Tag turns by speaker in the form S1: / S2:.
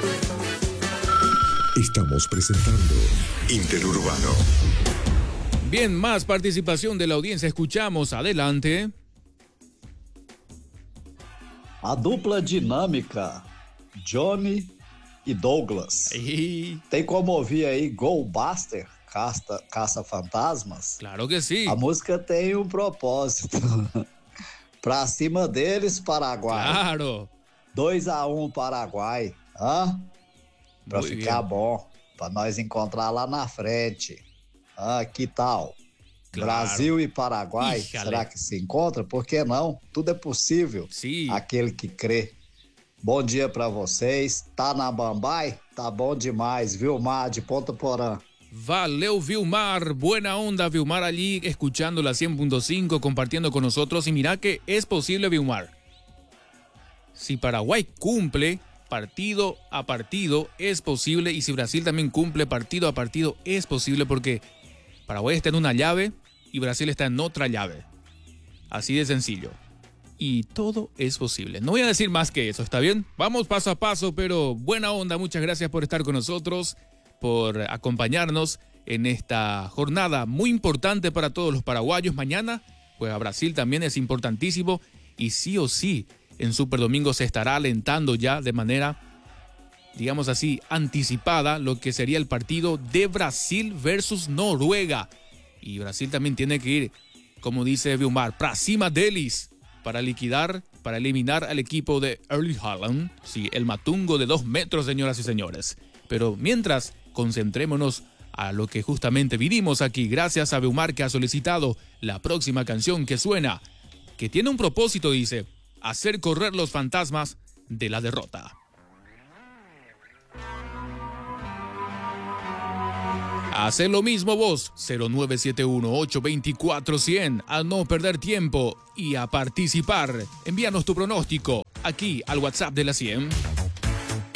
S1: Estamos presentando Interurbano.
S2: Bien, más participación de la audiencia. Escuchamos. Adelante.
S3: A dupla dinâmica, Johnny e Douglas. Tem como ouvir aí Goldbuster, Caça-Fantasmas?
S2: Claro que sim.
S3: A música tem um propósito. Pra cima deles, Paraguai.
S2: Claro.
S3: 2-1 Paraguai. Hã? Pra
S2: Muy
S3: ficar
S2: bien.
S3: bom. Pra nós encontrar lá na frente. Ah, que tal?
S2: Claro.
S3: Brasil e Paraguai,
S2: Ixale.
S3: será que se encontra? Por que não? Tudo é possível.
S2: Sim.
S3: Aquele que crê. Bom dia pra vocês. Tá na Bambai? Tá bom demais, viu, Mar de Ponta Porã?
S2: Valeu, Vilmar. Buena onda, Vilmar, allí escuchando la 100.5, compartiendo con nosotros. Y mira que es posible, Vilmar. Si Paraguay cumple partido a partido, es posible. Y si Brasil también cumple partido a partido, es posible, porque Paraguay está en una llave y Brasil está en otra llave. Así de sencillo. Y todo es posible. No voy a decir más que eso, ¿está bien? Vamos paso a paso, pero buena onda. Muchas gracias por estar con nosotros, por acompañarnos en esta jornada muy importante para todos los paraguayos. Mañana, pues a Brasil también es importantísimo, y sí o sí, en Super Domingo se estará alentando ya de manera, digamos así, anticipada lo que sería el partido de Brasil versus Noruega. Y Brasil también tiene que ir, como dice Vilmar, pra cima deles, para liquidar, para eliminar al equipo de Erling Haaland. Sí, el matungo de 2 metros, señoras y señores. Pero mientras, concentrémonos a lo que justamente vinimos aquí, gracias a Vilmar, que ha solicitado la próxima canción que suena, que tiene un propósito, dice: hacer correr los fantasmas de la derrota. Haz lo mismo vos, 0971-824-100, a no perder tiempo y a participar. Envíanos tu pronóstico aquí al WhatsApp de la 100.